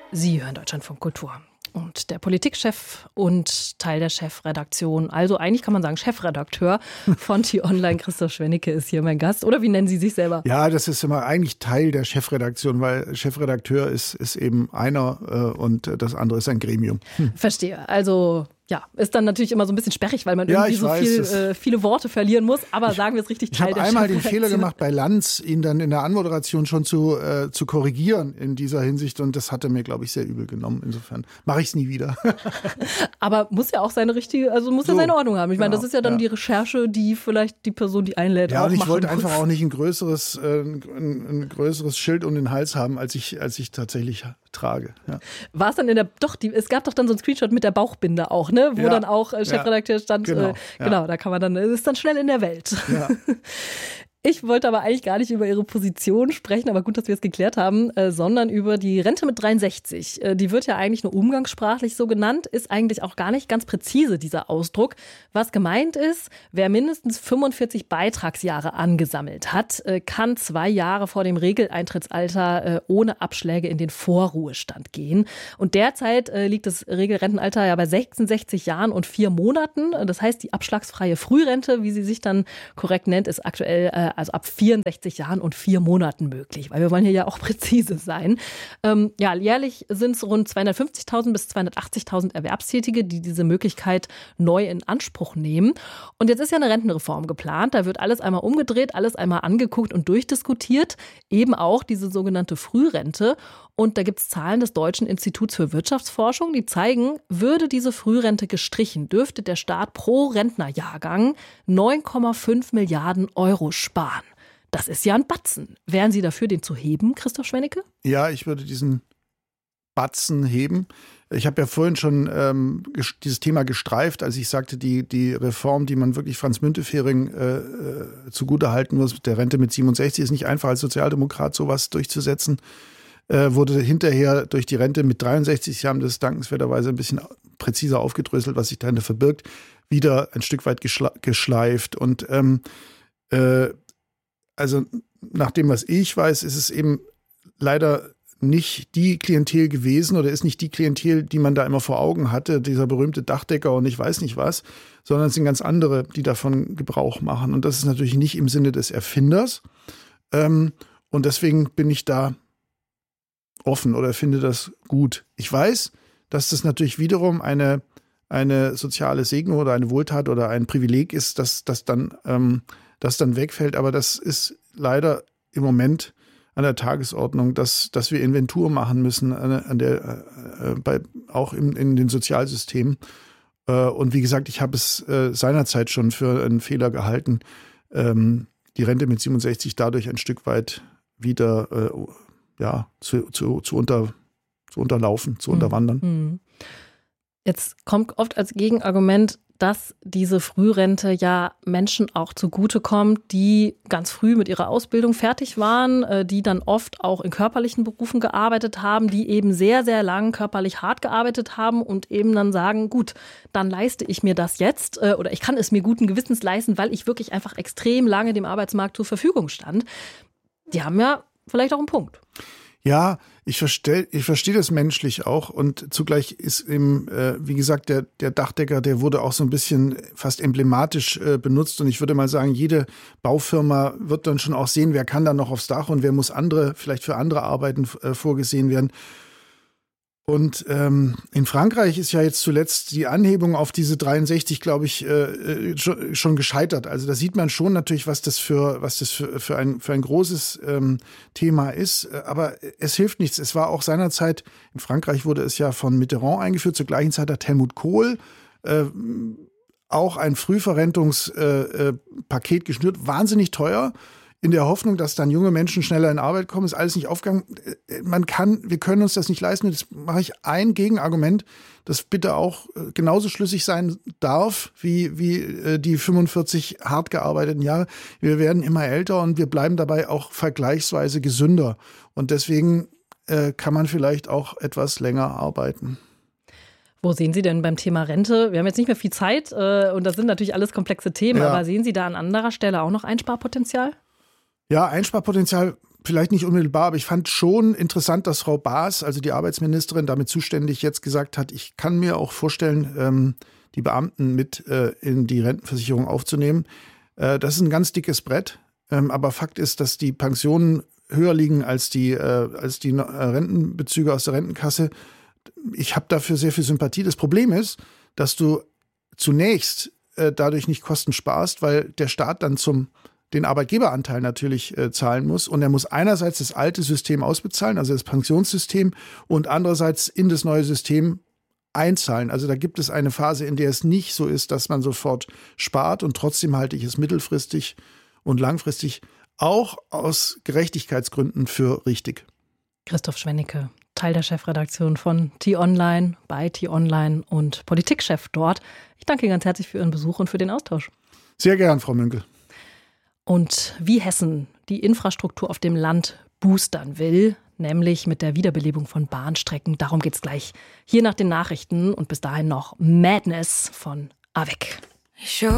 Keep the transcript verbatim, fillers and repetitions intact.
Sie hören Deutschlandfunk Kultur. Und der Politikchef und Teil der Chefredaktion, also eigentlich kann man sagen Chefredakteur von T-Online, Christoph Schwennecke, ist hier mein Gast. Oder wie nennen Sie sich selber? Ja, das ist immer eigentlich Teil der Chefredaktion, weil Chefredakteur ist, ist eben einer äh, und das andere ist ein Gremium. Hm. Verstehe. Also ja, ist dann natürlich immer so ein bisschen sperrig, weil man ja, irgendwie so weiß, viel, äh, viele Worte verlieren muss. Aber ich, sagen wir es richtig, ich Teil der Chefredaktion. Ich habe einmal den Fehler gemacht bei Lanz, ihn dann in der Anmoderation schon zu, äh, zu korrigieren in dieser Hinsicht. Und das hat er mir, glaube ich, sehr übel genommen. Insofern mache ich es nie wieder. Aber muss ja auch seine richtige, also muss so, ja seine Ordnung haben. Ich genau, meine, das ist ja dann ja. die Recherche, die vielleicht die Person, die einlädt, ja, auch und ich machen wollte muss. einfach auch nicht ein größeres, äh, ein, ein größeres Schild um den Hals haben, als ich, als ich tatsächlich trage. Ja. War es dann in der, doch, die, es gab doch dann so einen Screenshot mit der Bauchbinde auch, ne? Wo ja. dann auch äh, Chefredakteur ja. stand. Genau, äh, genau ja. da kann man dann, ist dann schnell in der Welt. Ja. Ich wollte aber eigentlich gar nicht über Ihre Position sprechen, aber gut, dass wir es geklärt haben, äh, sondern über die Rente mit dreiundsechzig. Äh, die wird ja eigentlich nur umgangssprachlich so genannt, ist eigentlich auch gar nicht ganz präzise, dieser Ausdruck. Was gemeint ist, wer mindestens fünfundvierzig Beitragsjahre angesammelt hat, äh, kann zwei Jahre vor dem Regeleintrittsalter äh, ohne Abschläge in den Vorruhestand gehen. Und derzeit äh, liegt das Regelrentenalter ja bei sechsundsechzig Jahren und vier Monaten. Das heißt, die abschlagsfreie Frührente, wie sie sich dann korrekt nennt, ist aktuell äh, also ab vierundsechzig Jahren und vier Monaten möglich, weil wir wollen hier ja auch präzise sein. Ähm, ja, jährlich sind es rund zweihundertfünfzigtausend bis zweihundertachtzigtausend Erwerbstätige, die diese Möglichkeit neu in Anspruch nehmen. Und jetzt ist ja eine Rentenreform geplant. Da wird alles einmal umgedreht, alles einmal angeguckt und durchdiskutiert. Eben auch diese sogenannte Frührente. Und da gibt es Zahlen des Deutschen Instituts für Wirtschaftsforschung, die zeigen, würde diese Frührente gestrichen, dürfte der Staat pro Rentnerjahrgang neun Komma fünf Milliarden Euro sparen. Das ist ja ein Batzen. Wären Sie dafür, den zu heben, Christoph Schwennecke? Ja, ich würde diesen Batzen heben. Ich habe ja vorhin schon ähm, dieses Thema gestreift, als ich sagte, die, die Reform, die man wirklich Franz Müntefering äh, zugutehalten muss, mit der Rente mit siebenundsechzig, ist nicht einfach als Sozialdemokrat sowas durchzusetzen. Äh, wurde hinterher durch die Rente mit dreiundsechzig Jahren, das ist dankenswerterweise ein bisschen präziser aufgedröselt, was sich dahinter verbirgt, wieder ein Stück weit geschla- geschleift. Und ähm, äh, also nach dem, was ich weiß, ist es eben leider nicht die Klientel gewesen oder ist nicht die Klientel, die man da immer vor Augen hatte, dieser berühmte Dachdecker und ich weiß nicht was, sondern es sind ganz andere, die davon Gebrauch machen. Und das ist natürlich nicht im Sinne des Erfinders. Ähm, und deswegen bin ich da offen oder finde das gut. Ich weiß, dass das natürlich wiederum eine, eine soziale Segnung oder eine Wohltat oder ein Privileg ist, dass das dann, ähm, das dann wegfällt. Aber das ist leider im Moment an der Tagesordnung, dass, dass wir Inventur machen müssen, an, an der, äh, bei, auch in, in den Sozialsystemen. Äh, und wie gesagt, ich habe es äh, seinerzeit schon für einen Fehler gehalten, ähm, die Rente mit siebenundsechzig dadurch ein Stück weit wieder äh, ja, zu, zu, zu, unter, zu unterlaufen, zu unterwandern. Jetzt kommt oft als Gegenargument, dass diese Frührente ja Menschen auch zugutekommt, die ganz früh mit ihrer Ausbildung fertig waren, die dann oft auch in körperlichen Berufen gearbeitet haben, die eben sehr, sehr lang körperlich hart gearbeitet haben und eben dann sagen, gut, dann leiste ich mir das jetzt oder ich kann es mir guten Gewissens leisten, weil ich wirklich einfach extrem lange dem Arbeitsmarkt zur Verfügung stand. Die haben ja vielleicht auch einen Punkt. Ja, ich verstehe ich verstehe das menschlich auch und zugleich ist eben, äh, wie gesagt, der, der Dachdecker, der wurde auch so ein bisschen fast emblematisch äh, benutzt und ich würde mal sagen, jede Baufirma wird dann schon auch sehen, wer kann da noch aufs Dach und wer muss andere, vielleicht für andere Arbeiten äh, vorgesehen werden. Und ähm, in Frankreich ist ja jetzt zuletzt die Anhebung auf diese dreiundsechzig, glaube ich, äh, schon, schon gescheitert. Also da sieht man schon natürlich, was das für was das für, für ein für ein großes ähm, Thema ist. Aber es hilft nichts. Es war auch seinerzeit in Frankreich wurde es ja von Mitterrand eingeführt. Zur gleichen Zeit hat Helmut Kohl äh, auch ein Frühverrentungspaket äh, geschnürt, wahnsinnig teuer. In der Hoffnung, dass dann junge Menschen schneller in Arbeit kommen, ist alles nicht aufgegangen. Man kann, wir können uns das nicht leisten. Und jetzt mache ich ein Gegenargument, das bitte auch genauso schlüssig sein darf, wie, wie die fünfundvierzig hart gearbeiteten Jahre. Wir werden immer älter und wir bleiben dabei auch vergleichsweise gesünder. Und deswegen äh, kann man vielleicht auch etwas länger arbeiten. Wo sehen Sie denn beim Thema Rente? Wir haben jetzt nicht mehr viel Zeit äh, und das sind natürlich alles komplexe Themen, ja. aber sehen Sie da an anderer Stelle auch noch Einsparpotenzial? Ja, Einsparpotenzial vielleicht nicht unmittelbar, aber ich fand schon interessant, dass Frau Baas, also die Arbeitsministerin, damit zuständig jetzt gesagt hat, ich kann mir auch vorstellen, ähm, die Beamten mit äh, in die Rentenversicherung aufzunehmen. Äh, das ist ein ganz dickes Brett, ähm, aber Fakt ist, dass die Pensionen höher liegen als die, äh, als die äh, Rentenbezüge aus der Rentenkasse. Ich habe dafür sehr viel Sympathie. Das Problem ist, dass du zunächst äh, dadurch nicht Kosten sparst, weil der Staat dann zum den Arbeitgeberanteil natürlich äh, zahlen muss. Und er muss einerseits das alte System ausbezahlen, also das Pensionssystem, und andererseits in das neue System einzahlen. Also da gibt es eine Phase, in der es nicht so ist, dass man sofort spart. Und trotzdem halte ich es mittelfristig und langfristig auch aus Gerechtigkeitsgründen für richtig. Christoph Schwennecke, Teil der Chefredaktion von T-Online, bei T-Online und Politikchef dort. Ich danke Ihnen ganz herzlich für Ihren Besuch und für den Austausch. Sehr gern, Frau Münkel. Und wie Hessen die Infrastruktur auf dem Land boostern will, nämlich mit der Wiederbelebung von Bahnstrecken, darum geht's gleich hier nach den Nachrichten und bis dahin noch Madness von Avec.